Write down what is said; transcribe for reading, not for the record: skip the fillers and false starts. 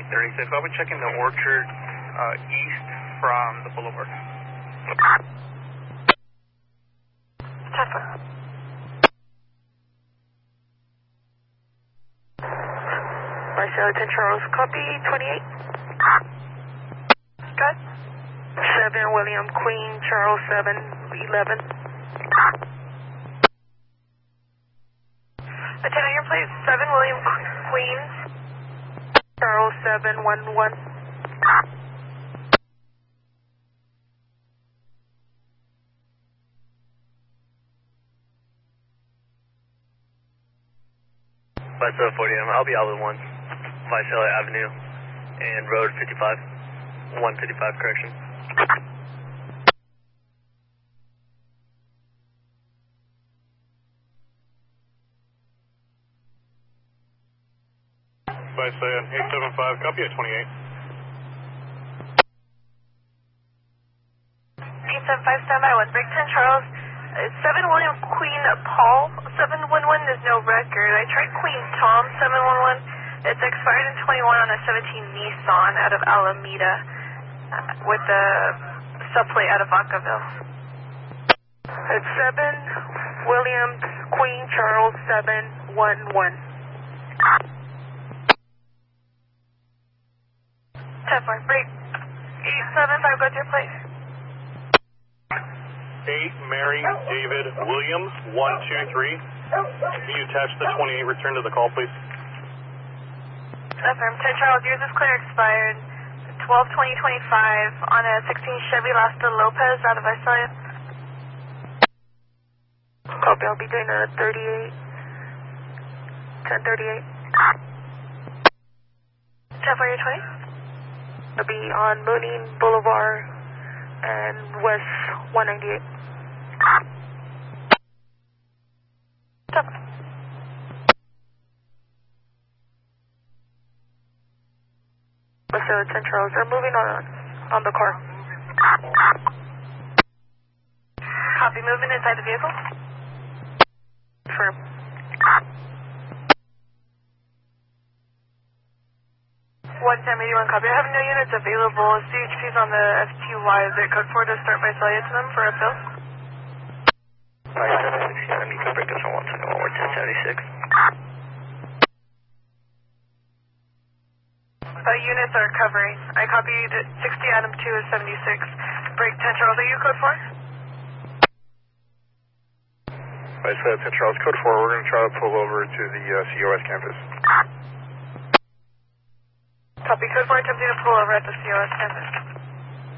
36, I'll be checking the Orchard east from the boulevard. Tesla. Marcelo 10 Charles, copy 28. Good. 7 William Queen Charles 711. Lieutenant, your place 7 William Queen Charles 711. By 740, I'll be out with 1. Visalia Avenue and Road 55. 155, correction. Visalia 875, copy at 28. 875, standby 1, break 10 Charles. 7 William Queen Paul 711, there's no record. I tried Queen Tom 711. It's expired in 21 on a 17 Nissan out of Alameda with the subplate out of Vacaville. It's 7 Williams Queen Charles 711. 10-4, break. 875, go to your place. 8 Mary David Williams 123. Can you attach the 28, return to the call, please? Affirm. 10 Charles, yours is clear, expired 12/20/25 on a 16 Chevy Lasta Lopez out of Visalia. Copy, I'll be doing a 38. 1038. 10-4, 20? I'll be on Mooney Boulevard and West 198. Stop. So 10 Charles, they're moving on the car. Copy, movement inside the vehicle. Firm. 171, copy. I have no units available. CHP's on the FTY. Is it code 4 to start by Visalia to them for a fill? Visalia 67, you can break this on 121, we're 1076. Units are covering. I copied 60 Adam 2 is 76. Break 10 Charles, are you code 4? Visalia 10 Charles, code 4, we're going to try to pull over to the COS campus. Copy, code 4 attempting to pull over at the COS campus.